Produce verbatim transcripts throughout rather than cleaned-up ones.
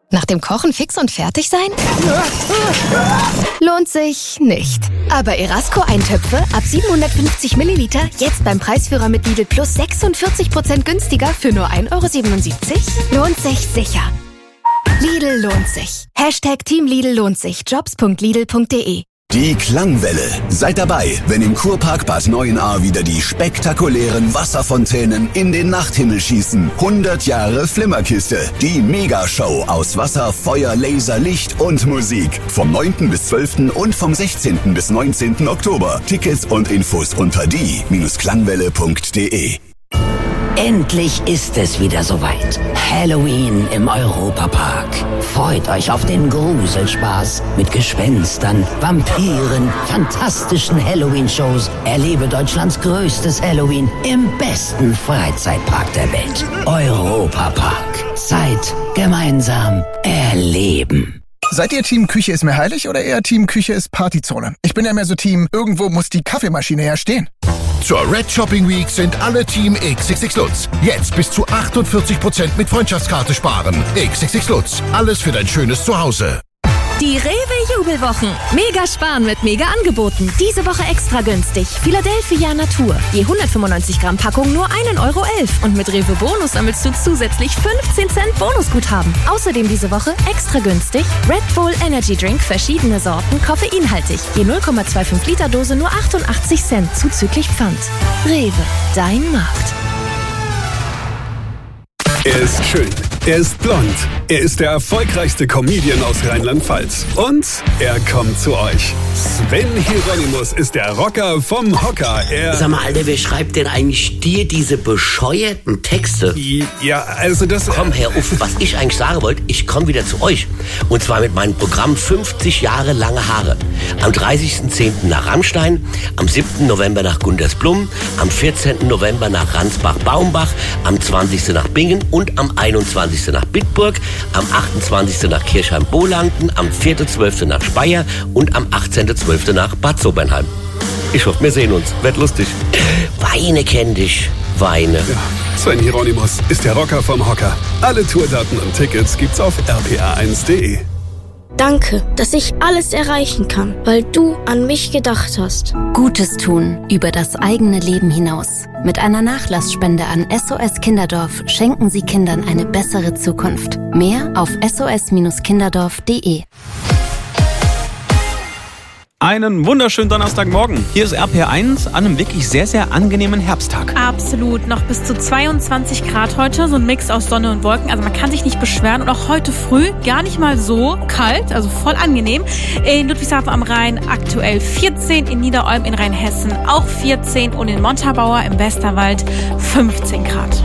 Nach dem Kochen fix und fertig sein? Lohnt sich nicht. Aber Erasco-Eintöpfe ab siebenhundertfünfzig Milliliter jetzt beim Preisführer mit Lidl Plus sechsundvierzig Prozent günstiger für nur ein Euro siebenundsiebzig? Lohnt sich sicher. Lidl lohnt sich. Hashtag Team Lidl lohnt sich. jobs punkt lidl punkt de. Die Klangwelle. Seid dabei, wenn im Kurpark Bad Neuenahr wieder die spektakulären Wasserfontänen in den Nachthimmel schießen. hundert Jahre Flimmerkiste. Die Megashow aus Wasser, Feuer, Laser, Licht und Musik. Vom neunten bis zwölften und vom sechzehnten bis neunzehnten Oktober. Tickets und Infos unter die Klangwelle punkt de. Endlich ist es wieder soweit. Halloween im Europapark. Freut euch auf den Gruselspaß mit Gespenstern, Vampiren, fantastischen Halloween-Shows. Erlebe Deutschlands größtes Halloween im besten Freizeitpark der Welt. Europapark. Zeit gemeinsam erleben. Seid ihr Team Küche ist mir heilig oder eher Team Küche ist Partyzone? Ich bin ja mehr so Team, irgendwo muss die Kaffeemaschine ja stehen. Zur Red Shopping Week sind alle Team X X X Lutz. Jetzt bis zu achtundvierzig Prozent mit Freundschaftskarte sparen. X X X Lutz. Alles für dein schönes Zuhause. Die Rewe-Jubelwochen. Mega sparen mit Mega-Angeboten. Diese Woche extra günstig. Philadelphia Natur. Je hundertfünfundneunzig Gramm Packung nur ein Euro elf. Und mit Rewe Bonus sammelst du zusätzlich fünfzehn Cent Bonusguthaben. Außerdem diese Woche extra günstig Red Bull Energy Drink, verschiedene Sorten, koffeinhaltig. Je null Komma fünfundzwanzig Liter Dose nur achtundachtzig Cent, zuzüglich Pfand. Rewe, dein Markt. Er ist schön, er ist blond, er ist der erfolgreichste Comedian aus Rheinland-Pfalz. Und er kommt zu euch. Sven Hieronymus ist der Rocker vom Hocker. Er Sag mal, Alter, wer schreibt denn eigentlich dir diese bescheuerten Texte? Ja, also das... Komm, Herr Uff, was ich eigentlich sagen wollte, ich komme wieder zu euch. Und zwar mit meinem Programm fünfzig Jahre lange Haare. Am dreißigsten zehnten nach Rammstein, am siebten November nach Gundersblum, am vierzehnten November nach Ransbach-Baumbach, am zwanzigsten nach Bingen und am einundzwanzigsten nach Bitburg, am achtundzwanzigsten nach Kirchheim-Bohlanden, am vierten zwölften nach Speyer und am achtzehnten zwölften nach Bad Sobernheim. Ich hoffe, wir sehen uns. Wird lustig. Weine kenn dich. Weine. Ja, Sven Hieronymus ist der Rocker vom Hocker. Alle Tourdaten und Tickets gibt's auf r p a eins punkt de. Danke, dass ich alles erreichen kann, weil du an mich gedacht hast. Gutes tun über das eigene Leben hinaus. Mit einer Nachlassspende an S O S Kinderdorf schenken Sie Kindern eine bessere Zukunft. Mehr auf s o s kinderdorf punkt de. Einen wunderschönen Donnerstagmorgen. Hier ist R P R eins an einem wirklich sehr, sehr angenehmen Herbsttag. Absolut. Noch bis zu zweiundzwanzig Grad heute. So ein Mix aus Sonne und Wolken. Also man kann sich nicht beschweren. Und auch heute früh gar nicht mal so kalt. Also voll angenehm. In Ludwigshafen am Rhein aktuell vierzehn. In Niederolm in Rheinhessen auch vierzehn. Und in Montabaur im Westerwald fünfzehn Grad.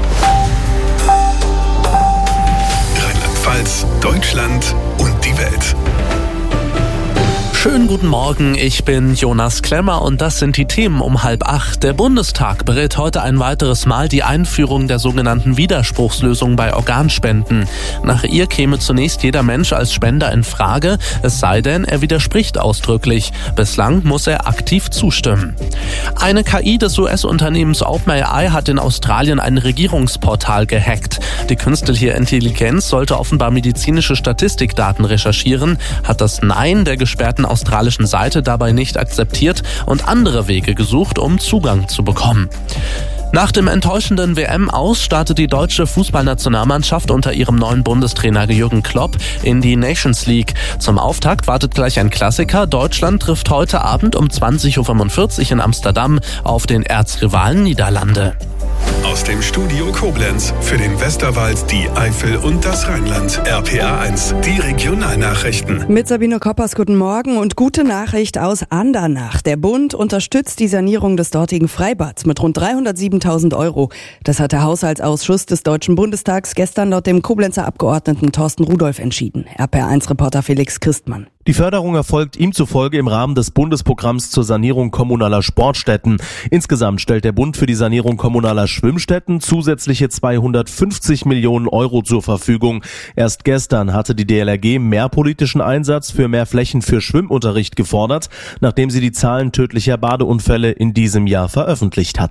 Rheinland-Pfalz, Deutschland und die Welt. Schönen guten Morgen, ich bin Jonas Klemmer und das sind die Themen um halb acht. Der Bundestag berät heute ein weiteres Mal die Einführung der sogenannten Widerspruchslösung bei Organspenden. Nach ihr käme zunächst jeder Mensch als Spender in Frage, es sei denn, er widerspricht ausdrücklich. Bislang muss er aktiv zustimmen. Eine K I des U S-Unternehmens OpenAI hat in Australien ein Regierungsportal gehackt. Die künstliche Intelligenz sollte offenbar medizinische Statistikdaten recherchieren, hat das Nein der gesperrten australischen Seite dabei nicht akzeptiert und andere Wege gesucht, um Zugang zu bekommen. Nach dem enttäuschenden W M-Aus startet die deutsche Fußballnationalmannschaft unter ihrem neuen Bundestrainer Jürgen Klopp in die Nations League. Zum Auftakt wartet gleich ein Klassiker. Deutschland trifft heute Abend um zwanzig Uhr fünfundvierzig in Amsterdam auf den Erzrivalen Niederlande. Aus dem Studio Koblenz für den Westerwald, die Eifel und das Rheinland. R P A eins, die Regionalnachrichten. Mit Sabine Koppers, guten Morgen und gute Nachricht aus Andernach. Der Bund unterstützt die Sanierung des dortigen Freibads mit rund dreihundertsiebentausend Euro. Das hat der Haushaltsausschuss des Deutschen Bundestags gestern laut dem Koblenzer Abgeordneten Thorsten Rudolph entschieden. R P A eins Reporter Felix Christmann. Die Förderung erfolgt ihm zufolge im Rahmen des Bundesprogramms zur Sanierung kommunaler Sportstätten. Insgesamt stellt der Bund für die Sanierung kommunaler Schwimmstätten zusätzliche zweihundertfünfzig Millionen Euro zur Verfügung. Erst gestern hatte die D L R G mehr politischen Einsatz für mehr Flächen für Schwimmunterricht gefordert, nachdem sie die Zahlen tödlicher Badeunfälle in diesem Jahr veröffentlicht hatte.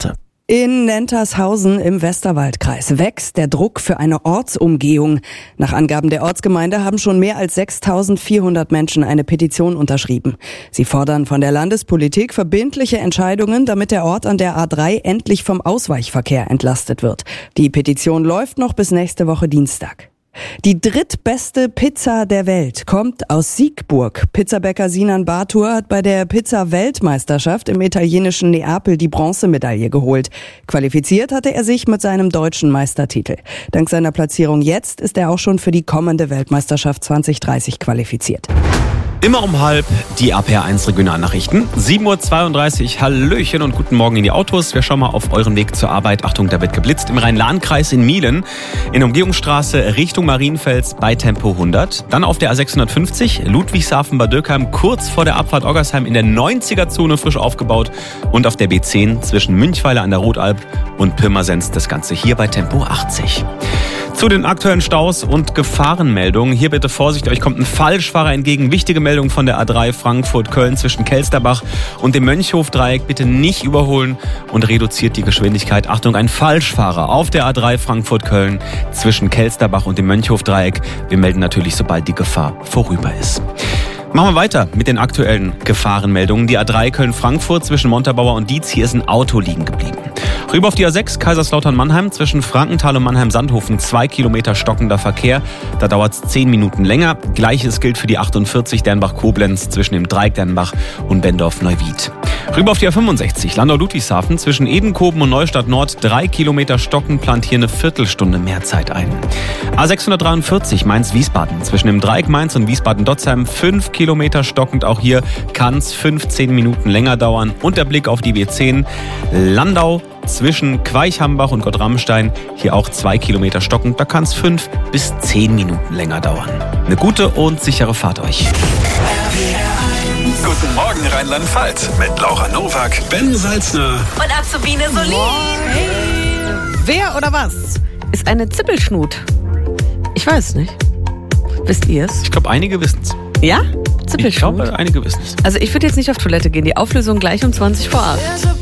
In Nentershausen im Westerwaldkreis wächst der Druck für eine Ortsumgehung. Nach Angaben der Ortsgemeinde haben schon mehr als sechstausendvierhundert Menschen eine Petition unterschrieben. Sie fordern von der Landespolitik verbindliche Entscheidungen, damit der Ort an der A drei endlich vom Ausweichverkehr entlastet wird. Die Petition läuft noch bis nächste Woche Dienstag. Die drittbeste Pizza der Welt kommt aus Siegburg. Pizzabäcker Sinan Batur hat bei der Pizza-Weltmeisterschaft im italienischen Neapel die Bronzemedaille geholt. Qualifiziert hatte er sich mit seinem deutschen Meistertitel. Dank seiner Platzierung jetzt ist er auch schon für die kommende Weltmeisterschaft zwanzig dreißig qualifiziert. Immer um halb die A P R eins Regionalnachrichten. sieben Uhr zweiunddreißig, Hallöchen und guten Morgen in die Autos. Wir schauen mal auf euren Weg zur Arbeit. Achtung, da wird geblitzt. Im Rhein-Lahn-Kreis in Mielen, in der Umgehungsstraße Richtung Marienfels bei Tempo hundert. Dann auf der A sechshundertfünfzig, Ludwigshafen-Bad Dürkheim, kurz vor der Abfahrt Oggersheim in der neunziger-Zone frisch aufgebaut. Und auf der B zehn zwischen Münchweiler an der Rotalb und Pirmasens, das Ganze hier bei Tempo achtzig. Zu den aktuellen Staus und Gefahrenmeldungen. Hier bitte Vorsicht, euch kommt ein Falschfahrer entgegen. Wichtige Meldung von der A drei Frankfurt-Köln zwischen Kelsterbach und dem Mönchhof-Dreieck. Bitte nicht überholen und reduziert die Geschwindigkeit. Achtung, ein Falschfahrer auf der A drei Frankfurt-Köln zwischen Kelsterbach und dem Mönchhof-Dreieck. Wir melden natürlich, sobald die Gefahr vorüber ist. Machen wir weiter mit den aktuellen Gefahrenmeldungen. Die A drei Köln-Frankfurt zwischen Montabaur und Dietz. Hier ist ein Auto liegen geblieben. Rüber auf die A sechs Kaiserslautern-Mannheim zwischen Frankenthal und Mannheim-Sandhofen. Zwei Kilometer stockender Verkehr. Da dauert es zehn Minuten länger. Gleiches gilt für die achtundvierzig Dernbach-Koblenz zwischen dem Dreieck Dernbach und Bendorf-Neuwied. Rüber auf die A fünfundsechzig Landau-Ludwigshafen zwischen Edenkoben und Neustadt Nord. Drei Kilometer stockend, plant hier eine Viertelstunde mehr Zeit ein. A sechshundertdreiundvierzig Mainz-Wiesbaden zwischen dem Dreieck Mainz und Wiesbaden-Dotzheim. Fünf Kilometer stockend, auch hier kann es fünfzehn Minuten länger dauern. Und der Blick auf die B zehn Landau zwischen Queichhambach und Gott-Ramstein. Hier auch zwei Kilometer stockend, da kann es fünf bis zehn Minuten länger dauern. Eine gute und sichere Fahrt euch. Guten Morgen Rheinland-Pfalz mit Laura Nowak, Ben Salzner und Azubine Solin. Hey. Wer oder was ist eine Zippelschnut? Ich weiß nicht. Wisst ihr es? Ich glaube, einige wissen es. Ja? Zippelschnut? Ich glaube, einige wissen es. Also ich würde jetzt nicht auf Toilette gehen. Die Auflösung gleich um zwanzig vor acht.